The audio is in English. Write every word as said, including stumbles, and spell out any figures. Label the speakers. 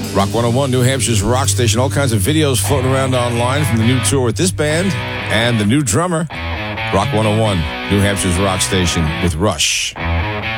Speaker 1: Rock one oh one, New Hampshire's rock station. All kinds of videos floating around online from the new tour with this band and the new drummer. Rock one oh one, New Hampshire's rock station with Rush.